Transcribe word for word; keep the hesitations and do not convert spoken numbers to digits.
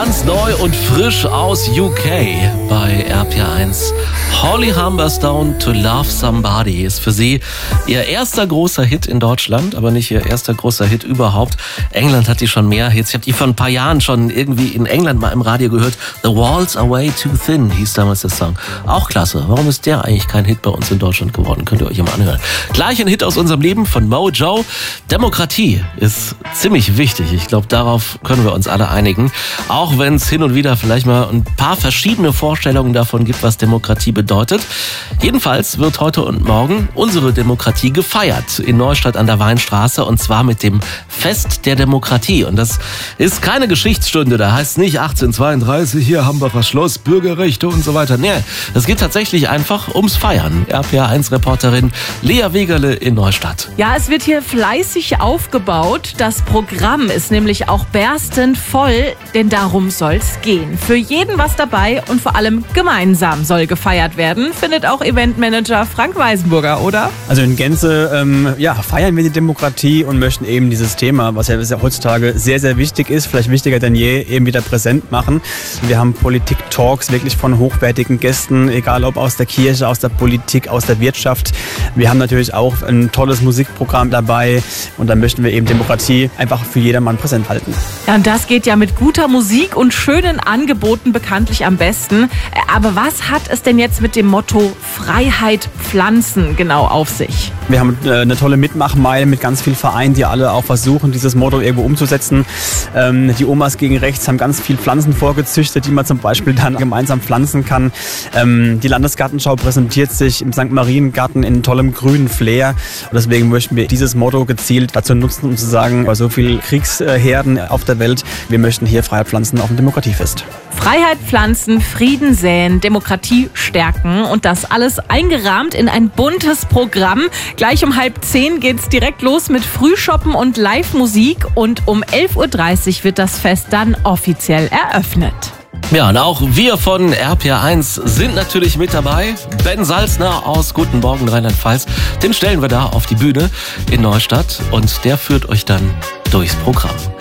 Ganz neu und frisch aus U K bei R P R eins. Holly Humberstone, To Love Somebody ist für sie ihr erster großer Hit in Deutschland, aber nicht ihr erster großer Hit überhaupt. England hat die schon mehr Hits. Ich habe die vor ein paar Jahren schon irgendwie in England mal im Radio gehört. The Walls Are Way Too Thin hieß damals der Song. Auch klasse. Warum ist der eigentlich kein Hit bei uns in Deutschland geworden? Könnt ihr euch mal anhören. Gleich ein Hit aus unserem Leben von Mojo. Demokratie ist ziemlich wichtig. Ich glaube, darauf können wir uns alle einigen. Auch wenn es hin und wieder vielleicht mal ein paar verschiedene Vorstellungen davon gibt, was Demokratie bedeutet. Jedenfalls wird heute und morgen unsere Demokratie gefeiert in Neustadt an der Weinstraße, und zwar mit dem Fest der Demokratie. Und das ist keine Geschichtsstunde, da heißt es nicht achtzehnhundertzweiunddreißig, hier Hambacher Schloss, Bürgerrechte und so weiter. Nee, es geht tatsächlich einfach ums Feiern. R P R eins Reporterin Lea Wegerle in Neustadt. Ja, es wird hier fleißig aufgebaut. Das Programm ist nämlich auch berstend voll, denn darum soll's gehen. Für jeden was dabei und vor allem gemeinsam soll gefeiert werden, findet auch Eventmanager Frank Weisenburger, oder? Also in Gänze ähm, ja, feiern wir die Demokratie und möchten eben dieses Thema, was ja heutzutage sehr, sehr wichtig ist, vielleicht wichtiger denn je, eben wieder präsent machen. Wir haben Politik-Talks wirklich von hochwertigen Gästen, egal ob aus der Kirche, aus der Politik, aus der Wirtschaft. Wir haben natürlich auch ein tolles Musikprogramm dabei, und da möchten wir eben Demokratie einfach für jedermann präsent halten. Ja, und das geht ja mit guter Musik und schönen Angeboten bekanntlich am besten. Aber was hat es denn jetzt mit dem Motto Freiheit pflanzen genau auf sich? Wir haben eine tolle Mitmachmeile mit ganz vielen Vereinen, die alle auch versuchen, dieses Motto irgendwo umzusetzen. Ähm, die Omas gegen Rechts haben ganz viele Pflanzen vorgezüchtet, die man zum Beispiel dann gemeinsam pflanzen kann. Ähm, die Landesgartenschau präsentiert sich im Sankt Mariengarten in tollem grünen Flair. Und deswegen möchten wir dieses Motto gezielt dazu nutzen, um zu sagen, bei so vielen Kriegsherden auf der Welt, wir möchten hier Freiheit pflanzen auf dem Demokratiefest. Freiheit pflanzen, Frieden säen, Demokratie stärken, und das alles eingerahmt in ein buntes Programm. Gleich um halb zehn geht's direkt los mit Frühshoppen und Live-Musik, und um elf Uhr dreißig wird das Fest dann offiziell eröffnet. Ja, und auch wir von R P R eins sind natürlich mit dabei. Ben Salzner aus Guten Morgen Rheinland-Pfalz, den stellen wir da auf die Bühne in Neustadt, und der führt euch dann durchs Programm.